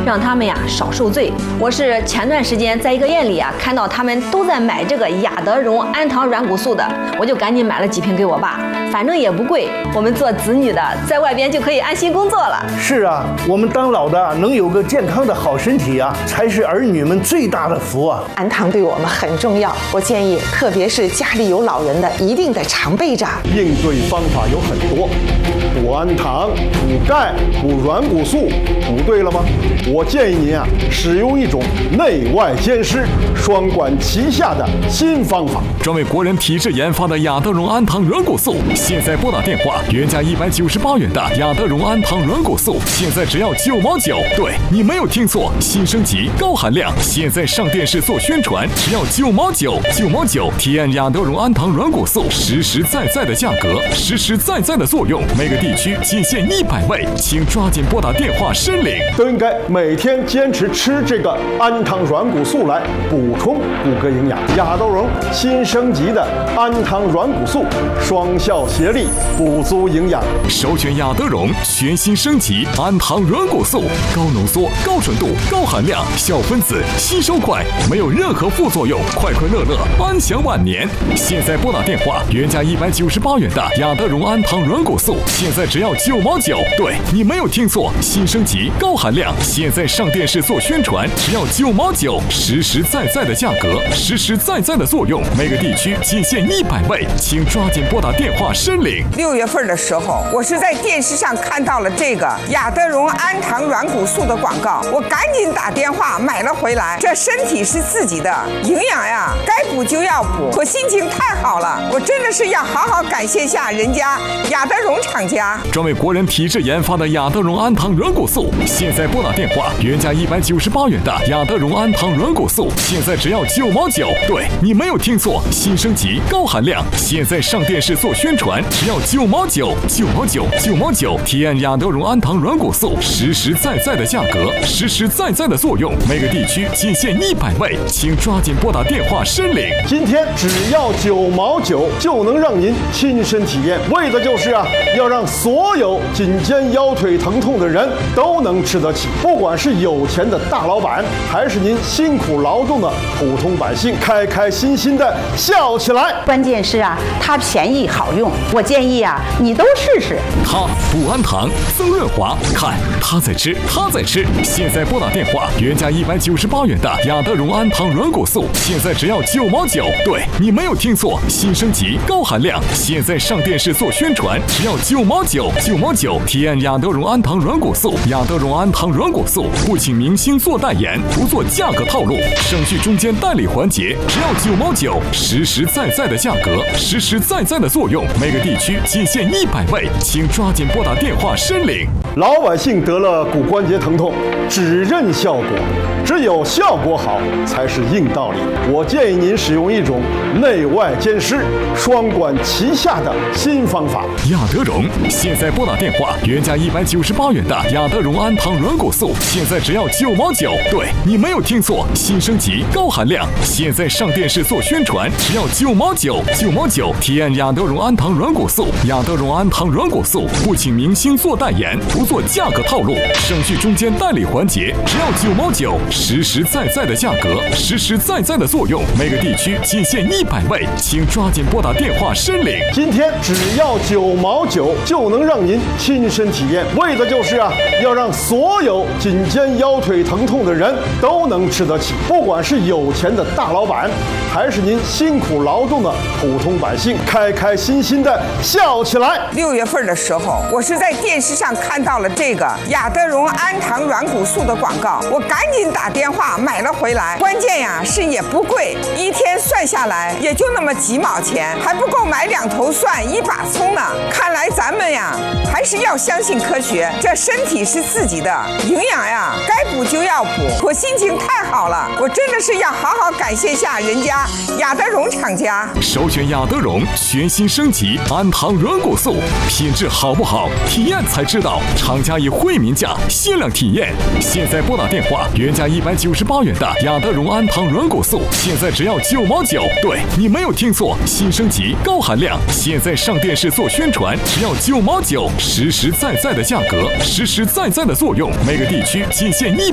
让他们呀少受罪。我是前段时间在一个店里啊看到他们都在买这个雅德荣氨糖软骨素的，我就赶紧买了几瓶给我爸，反正也不贵，我们做子女的在外边就可以安心工作了。 是啊，我们当老的能有个健康的好身体啊，才是儿女们最大的福啊。 氨糖对我们很重要，我建议特别是家里有老人的一定得常备着。 应对方法有很多，补氨糖、补钙、补软骨素，补对了吗？我建议您啊，使用一种内外兼施、双管齐下的新方法。 专为国人体质研发的雅德荣氨糖软骨素，现在拨打电话，原价198元的雅德荣氨糖软骨素，现在只要9毛9。对，你没有听错，新升级高含量，现在上电视做宣传，只要9毛9，9毛9，体验雅德荣氨糖软骨素实实在在的价格，实实在在的作用，每个地区仅限100位，请抓紧拨打电话申领。 都应该每天坚持吃这个氨糖软骨素来补充骨骼营养。雅德荣新升级的氨糖软骨素，双效协力，补足营养。 首选雅德荣全新升级氨糖软骨素，高浓缩、高纯度、高含量，小分子，吸收快，没有任何副作用，快快乐乐，安享晚年。现在拨打电话，原价198元的雅德荣氨糖软骨素，现在只要9毛9。对，你没有听错，新升级高含量，现在上电视做宣传，只要9毛9，实实在在的价格，实实在在的作用，每个地区仅限100位，请抓紧拨打电话申领。 6月份的时候，我是在电视上看到了这个雅德荣氨糖软骨素的广告，我赶紧打电话买了回来。这身体是自己的，营养呀该补就要补，我心情太好了，我真的是要好好感谢下人家雅德荣厂家。 专为国人体质研发的雅德荣氨糖软骨素，现在拨打电话，原价198元的雅德荣氨糖软骨素，现在只要9毛9。对，你没有听错，新升级高含量，现在上电视做宣传，只要9毛9，9毛9，9毛9，体验雅德荣氨糖软骨素实实在在的价格，实实在在的作用，每个地区仅限100位，请抓紧拨打电话申领。 今天只要9毛9就能让您亲身体验，为的就是啊，要让所有颈肩腰腿疼痛的人都能吃得起，不管是有钱的大老板，还是您辛苦劳动的普通百姓，开开心心的笑起来。 关键是啊，它便宜好用，我建议啊，你都试试。 它补氨糖、增润滑，看他在吃，他在吃。现在拨打电话，原价198元的雅德荣氨糖软骨素，现在只要9毛9。对，你没有听错，新升级高含量，现在上电视做宣传，只要9毛9，9毛9，体验雅德荣氨糖软骨素。雅德荣氨糖软骨素不请明星做代言，不做价格套路，省去中间代理环节，只要9毛9，实实在在的价格，实实在在的作用，每个地区仅限100位，请抓紧拨打电话申领。 老百姓得了骨关节疼痛，只认效果，只有效果好才是硬道理。我建议您使用一种内外兼施、双管齐下的新方法。 雅德荣现在拨打电话，原价198元的雅德荣氨糖软骨素，现在只要9毛9。对，你没有听错，新升级高含量，现在上电视做宣传，只要9毛9，9毛9，体验雅德荣氨糖软骨素。雅德荣氨糖软骨素不请明星做代言，不做价格套路，省去中间代理环节，只要9毛9，实实在在的价格，实实在在的作用，每个地区仅限100位，请抓紧拨打电话申领。 今天只要9毛9就能让您亲身体验，为的就是啊，要让所有颈肩腰腿疼痛的人都能吃得起，不管是有钱的大老板，还是您辛苦劳动的普通百姓，开开心心的笑起来。 6月份的时候，我是在电视上看到了这个雅德荣氨糖软骨素的广告，我赶紧打电话买了回来。关键呀是也不贵，一天算下来也就那么几毛钱，还不够买2头蒜1把葱呢。看来咱们呀还是要相信科学，这身体是自己的，营养呀该补就要补，我心情太好了，我真的是要好好感谢下人家雅德荣厂家。 首选雅德荣全新升级氨糖软骨素，品质好不好，体验才知道。厂家以惠民价限量体验，现在拨打电话，原价198元的雅德荣氨糖软骨素，现在只要9毛9。对，你没有听错，新升级高含量，现在上电视做宣传，只要9毛9，实实在在的价格，实实在在的作用，每个地区仅限